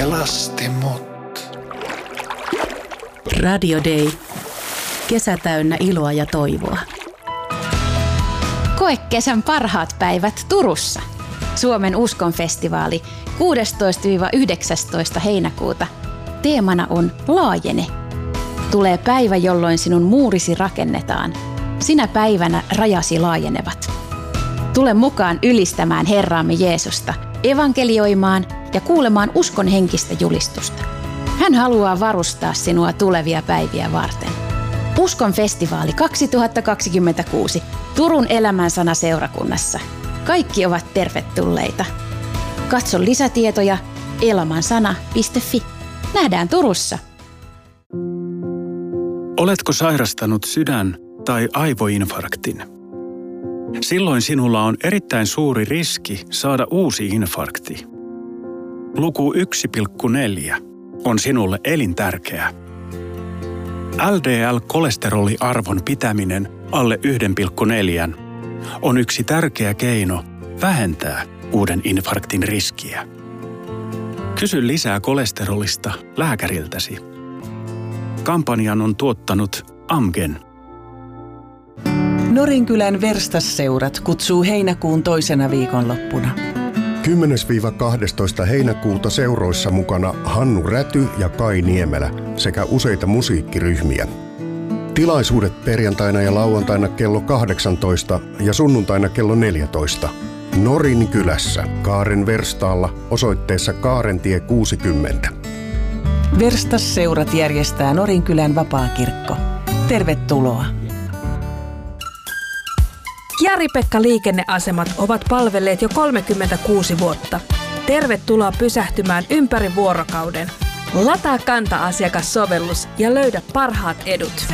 pelasti mut. Radio Day. Kesä täynnä iloa ja toivoa. Koe kesän parhaat päivät Turussa. Suomen uskonfestivaali 16-19 heinäkuuta. Teemana on Laajene. Tulee päivä, jolloin sinun muurisi rakennetaan. Sinä päivänä rajasi laajenevat. Tule mukaan ylistämään Herraamme Jeesusta, evankelioimaan ja kuulemaan uskon henkistä julistusta. Hän haluaa varustaa sinua tulevia päiviä varten. Uskon festivaali 2026 Turun Elämänsana seurakunnassa. Kaikki ovat tervetulleita. Katso lisätietoja elamansana.fi. Nähdään Turussa. Oletko sairastanut sydän- tai aivoinfarktin? Silloin sinulla on erittäin suuri riski saada uusi infarkti. Luku 1,4 on sinulle elintärkeä. LDL-kolesteroliarvon pitäminen alle 1,4 on yksi tärkeä keino vähentää uuden infarktin riskiä. Kysy lisää kolesterolista lääkäriltäsi. Kampanjan on tuottanut Amgen. Norinkylän Verstasseurat kutsuu heinäkuun toisena viikonloppuna. 10-12 heinäkuuta seuroissa mukana Hannu Räty ja Kai Niemelä sekä useita musiikkiryhmiä. Tilaisuudet perjantaina ja lauantaina kello 18 ja sunnuntaina kello 14. Norinkylässä Kaaren Verstaalla osoitteessa Kaarentie 60. Verstasseurat järjestää Norinkylän vapaakirkko. Tervetuloa! Jari-Pekka liikenneasemat ovat palvelleet jo 36 vuotta. Tervetuloa pysähtymään ympäri vuorokauden. Lataa Kanta-asiakassovellus ja löydä parhaat edut.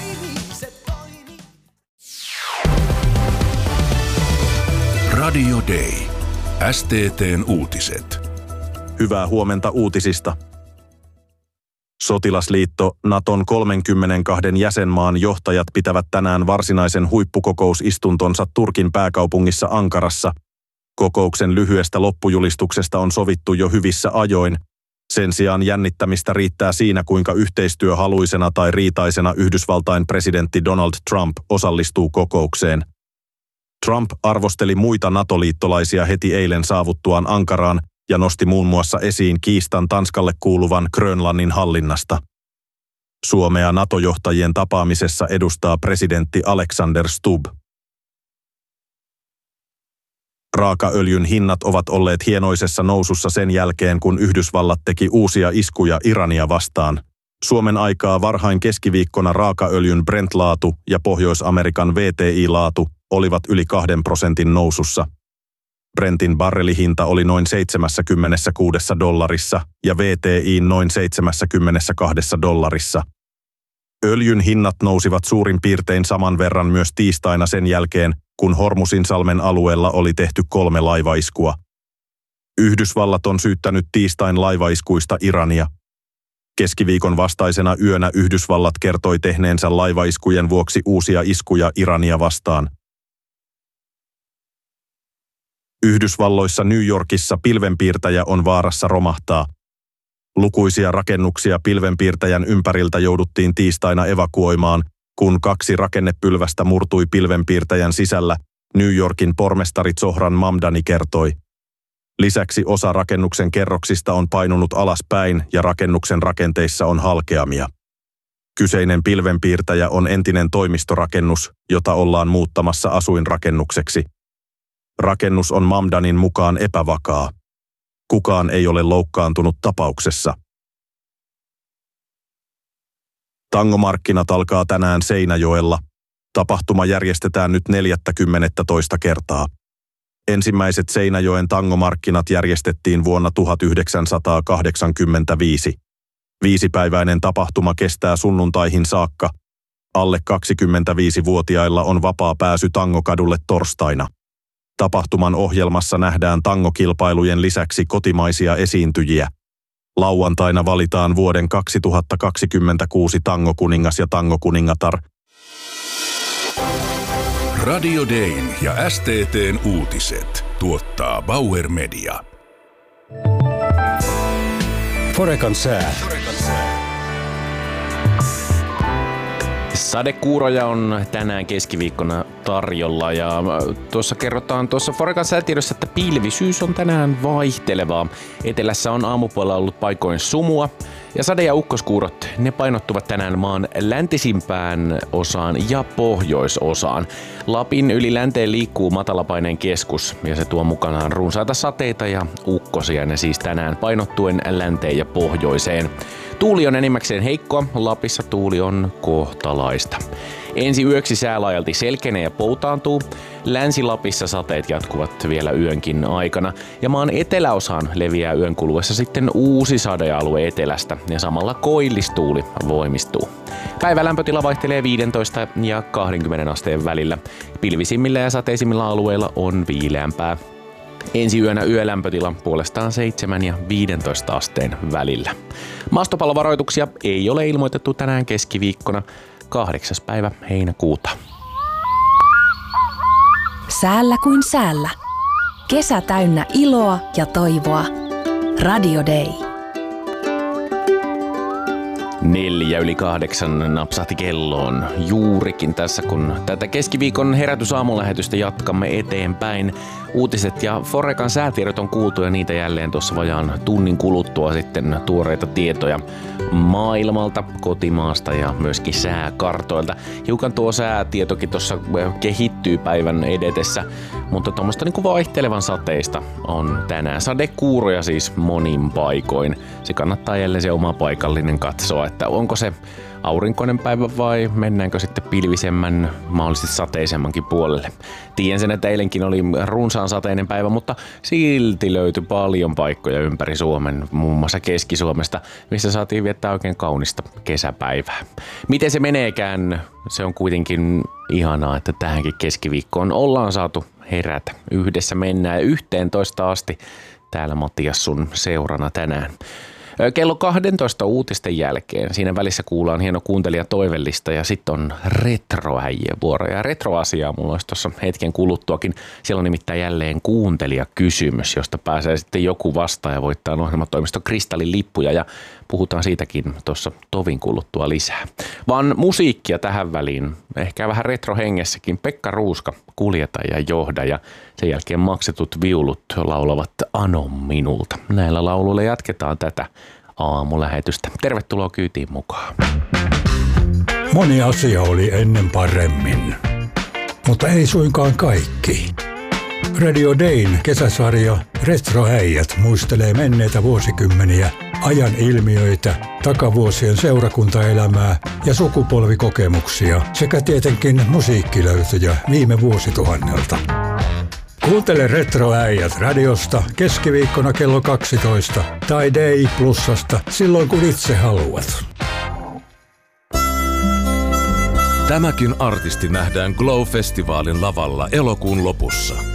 Radio Day. STT:n uutiset. Hyvää huomenta uutisista. Sotilasliitto Naton 32 jäsenmaan johtajat pitävät tänään varsinaisen huippukokousistuntonsa Turkin pääkaupungissa Ankarassa. Kokouksen lyhyestä loppujulistuksesta on sovittu jo hyvissä ajoin. Sen sijaan jännittämistä riittää siinä, kuinka yhteistyöhaluisena tai riitaisena Yhdysvaltain presidentti Donald Trump osallistuu kokoukseen. Trump arvosteli muita NATO-liittolaisia heti eilen saavuttuaan Ankaraan ja nosti muun muassa esiin kiistan Tanskalle kuuluvan Grönlannin hallinnasta. Suomea NATO-johtajien tapaamisessa edustaa presidentti Alexander Stubb. Raakaöljyn hinnat ovat olleet hienoisessa nousussa sen jälkeen, kun Yhdysvallat teki uusia iskuja Irania vastaan. Suomen aikaa varhain keskiviikkona raakaöljyn Brent-laatu ja Pohjois-Amerikan WTI-laatu olivat yli 2% nousussa. Brentin barrelihinta oli noin $76 ja WTI noin $72. Öljyn hinnat nousivat suurin piirtein saman verran myös tiistaina sen jälkeen, kun Hormuzinsalmen alueella oli tehty 3 laivaiskua. Yhdysvallat on syyttänyt tiistain laivaiskuista Irania. Keskiviikon vastaisena yönä Yhdysvallat kertoi tehneensä laivaiskujen vuoksi uusia iskuja Irania vastaan. Yhdysvalloissa New Yorkissa pilvenpiirtäjä on vaarassa romahtaa. Lukuisia rakennuksia pilvenpiirtäjän ympäriltä jouduttiin tiistaina evakuoimaan, kun 2 rakennepylvästä murtui pilvenpiirtäjän sisällä, New Yorkin pormestari Zohran Mamdani kertoi. Lisäksi osa rakennuksen kerroksista on painunut alaspäin ja rakennuksen rakenteissa on halkeamia. Kyseinen pilvenpiirtäjä on entinen toimistorakennus, jota ollaan muuttamassa asuinrakennukseksi. Rakennus on Mamdanin mukaan epävakaa. Kukaan ei ole loukkaantunut tapauksessa. Tangomarkkinat alkaa tänään Seinäjoella. Tapahtuma järjestetään nyt 40. kertaa. Ensimmäiset Seinäjoen tangomarkkinat järjestettiin vuonna 1985. 5-päiväinen tapahtuma kestää sunnuntaihin saakka. Alle 25-vuotiailla on vapaa pääsy Tangokadulle torstaina. Tapahtuman ohjelmassa nähdään tangokilpailujen lisäksi kotimaisia esiintyjiä. Lauantaina valitaan vuoden 2026 tangokuningas ja tangokuningatar. Radio Dayn ja STT:n uutiset tuottaa Bauer Media. Forecan sää. Sadekuuroja on tänään keskiviikkona tarjolla ja tuossa kerrotaan Forecan säätiedossa, että pilvisyys on tänään vaihtelevaa. Etelässä on aamupuolella ollut paikoin sumua ja sade- ja ukkoskuurot ne painottuvat tänään maan läntisimpään osaan ja pohjoisosaan. Lapin yli länteen liikkuu matalapaineen keskus ja se tuo mukanaan runsaita sateita ja ukkosia, ne siis tänään painottuen länteen ja pohjoiseen. Tuuli on enimmäkseen heikkoa, Lapissa tuuli on kohtalaista. Ensi yöksi sää laajalti selkenee ja poutaantuu. Länsi-Lapissa sateet jatkuvat vielä yönkin aikana ja maan eteläosaan leviää yön kuluessa sitten uusi sadealue etelästä ja samalla koillistuuli voimistuu. Päivälämpötila vaihtelee 15 ja 20 asteen välillä. Pilvisimmillä ja sateisimmilla alueilla on viileämpää. Ensi yönä yölämpötila puolestaan 7 ja 15 asteen välillä. Maastopallovaroituksia ei ole ilmoitettu tänään keskiviikkona 8. päivä heinäkuuta. Säällä kuin säällä. Kesä täynnä iloa ja toivoa. Radio Day. 7:04 napsahti kelloon juurikin tässä, kun tätä keskiviikon herätysaamulähetystä jatkamme eteenpäin. Uutiset ja Forecan säätiedot on kuultu ja niitä jälleen tuossa vajaan tunnin kuluttua sitten tuoreita tietoja maailmalta, kotimaasta ja myöskin sääkartoilta. Hiukan tuo säätietokin tuossa kehittyy päivän edetessä, mutta tuommoista niin kuin vaihtelevan sateista on tänään. Sadekuuroja siis monin paikoin. Se kannattaa jälleen se oma paikallinen katsoa, että onko se aurinkoinen päivä vai mennäänkö sitten pilvisemmän, mahdollisesti sateisemmankin puolelle. Tiedän sen, että eilenkin oli runsaan sateinen päivä, mutta silti löytyi paljon paikkoja ympäri Suomen, muun muassa Keski-Suomesta, missä saatiin viettää oikein kaunista kesäpäivää. Miten se meneekään, se on kuitenkin ihanaa, että tähänkin keskiviikkoon ollaan saatu herätä. Yhdessä mennään 11 asti täällä Matias sun seurana tänään. Kello 12 uutisten jälkeen. Siinä välissä kuullaan hieno kuuntelijatoivellista ja sitten on retroäijien vuoro. Ja retroasiaa mulla olisi tuossa hetken kuluttuakin. Siellä on nimittäin jälleen kuuntelijakysymys, josta pääsee sitten joku vastaan ja voittaa ohjelmatoimisto Kristallin lippuja. Ja puhutaan siitäkin tuossa tovin kuluttua lisää. Vaan musiikkia tähän väliin, ehkä vähän retrohengessäkin. Pekka Ruuska, Kuljeta ja johda ja sen jälkeen maksetut viulut laulavat Ano minulta. Näillä lauluilla jatketaan tätä aamulähetystä. Tervetuloa kyytiin mukaan. Moni asia oli ennen paremmin, mutta ei suinkaan kaikki. Radio Dayn kesäsarja Retroäijät muistelee menneitä vuosikymmeniä, ajan ilmiöitä, takavuosien seurakuntaelämää ja sukupolvikokemuksia sekä tietenkin musiikkilöytöjä viime vuosituhannelta. Kuuntele Retroäijät radiosta keskiviikkona kello 12 tai Day Plusasta silloin kun itse haluat. Tämäkin artisti nähdään Glow-festivaalin lavalla elokuun lopussa.